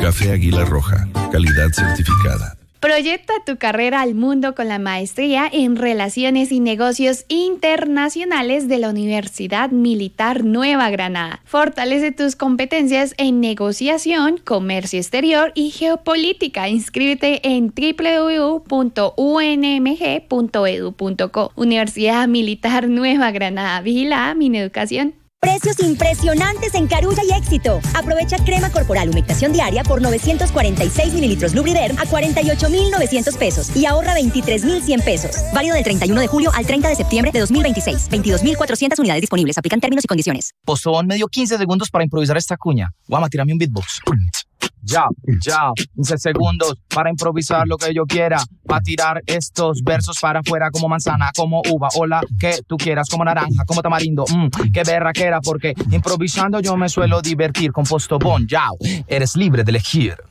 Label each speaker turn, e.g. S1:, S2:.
S1: Café Águila Roja, calidad certificada.
S2: Proyecta tu carrera al mundo con la maestría en Relaciones y Negocios Internacionales de la Universidad Militar Nueva Granada. Fortalece tus competencias en negociación, comercio exterior y geopolítica. Inscríbete en www.unmg.edu.co. Universidad Militar Nueva Granada. Vigilada Mineducación.
S3: Precios impresionantes en Carulla y Éxito. Aprovecha crema corporal humectación diaria por 946 mililitros Lubriderm a 48.900 pesos y ahorra 23.100 pesos. Válido del 31 de julio al 30 de septiembre de 2026. 22.400 unidades disponibles. Aplican términos y condiciones.
S4: Postobón me dio 15 segundos para improvisar esta cuña. Guama, tírame un beatbox. Ya, 15 segundos para improvisar lo que yo quiera, para tirar estos versos para afuera como manzana, como uva, o la que tú quieras, como naranja, como tamarindo, qué berraquera, porque improvisando yo me suelo divertir con Postobón, ya, eres libre de elegir.